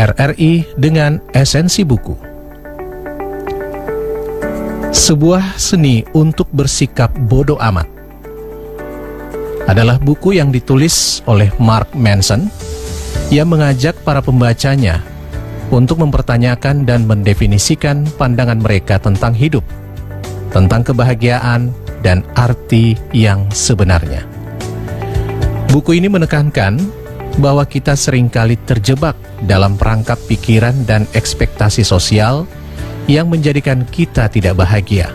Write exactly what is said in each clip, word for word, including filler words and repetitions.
R R I dengan esensi buku. Sebuah seni untuk bersikap bodoh amat adalah buku yang ditulis oleh Mark Manson yang mengajak para pembacanya untuk mempertanyakan dan mendefinisikan pandangan mereka tentang hidup, tentang kebahagiaan dan arti yang sebenarnya. Buku ini menekankan bahwa kita seringkali terjebak dalam perangkap pikiran dan ekspektasi sosial yang menjadikan kita tidak bahagia.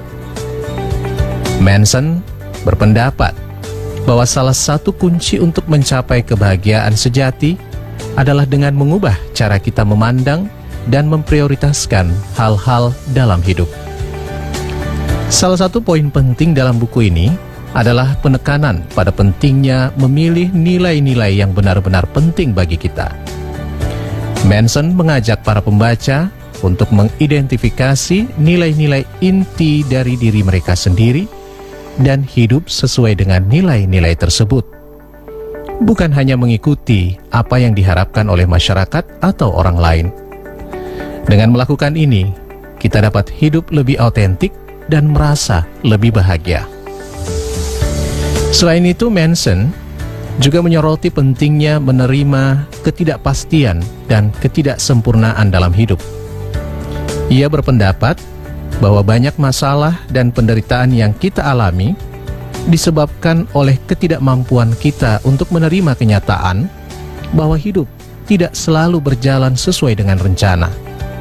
Manson berpendapat bahwa salah satu kunci untuk mencapai kebahagiaan sejati adalah dengan mengubah cara kita memandang dan memprioritaskan hal-hal dalam hidup. Salah satu poin penting dalam buku ini adalah penekanan pada pentingnya memilih nilai-nilai yang benar-benar penting bagi kita. Manson mengajak para pembaca untuk mengidentifikasi nilai-nilai inti dari diri mereka sendiri dan hidup sesuai dengan nilai-nilai tersebut. Bukan hanya mengikuti apa yang diharapkan oleh masyarakat atau orang lain. Dengan melakukan ini, kita dapat hidup lebih autentik dan merasa lebih bahagia. Selain itu, Manson juga menyoroti pentingnya menerima ketidakpastian dan ketidaksempurnaan dalam hidup. Ia berpendapat bahwa banyak masalah dan penderitaan yang kita alami disebabkan oleh ketidakmampuan kita untuk menerima kenyataan bahwa hidup tidak selalu berjalan sesuai dengan rencana.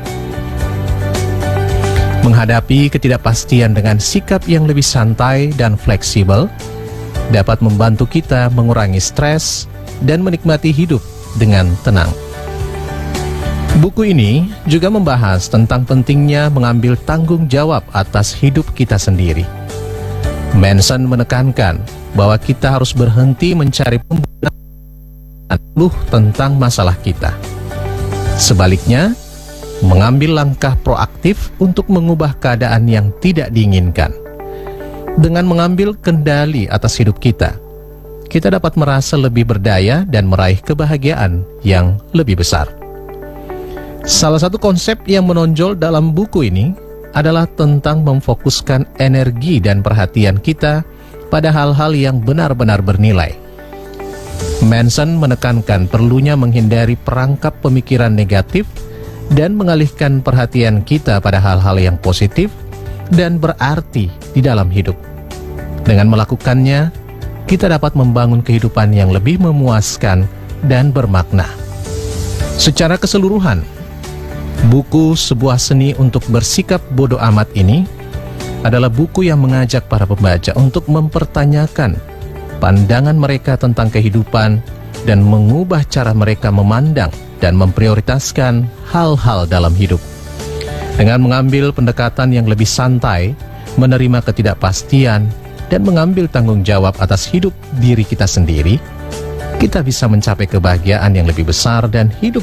Menghadapi ketidakpastian dengan sikap yang lebih santai dan fleksibel dapat membantu kita mengurangi stres dan menikmati hidup dengan tenang. Buku ini juga membahas tentang pentingnya mengambil tanggung jawab atas hidup kita sendiri. Manson menekankan bahwa kita harus berhenti mencari pembenaran tentang masalah kita. Sebaliknya, mengambil langkah proaktif untuk mengubah keadaan yang tidak diinginkan. Dengan mengambil kendali atas hidup kita, kita dapat merasa lebih berdaya dan meraih kebahagiaan yang lebih besar. Salah satu konsep yang menonjol dalam buku ini adalah tentang memfokuskan energi dan perhatian kita pada hal-hal yang benar-benar bernilai. Manson menekankan perlunya menghindari perangkap pemikiran negatif dan mengalihkan perhatian kita pada hal-hal yang positif dan berarti di dalam hidup. Dengan melakukannya, kita dapat membangun kehidupan yang lebih memuaskan dan bermakna. Secara keseluruhan, buku Sebuah Seni untuk Bersikap Bodoh Amat ini adalah buku yang mengajak para pembaca untuk mempertanyakan pandangan mereka tentang kehidupan dan mengubah cara mereka memandang dan memprioritaskan hal-hal dalam hidup. Dengan mengambil pendekatan yang lebih santai, menerima ketidakpastian, dan mengambil tanggung jawab atas hidup diri kita sendiri, kita bisa mencapai kebahagiaan yang lebih besar dan hidup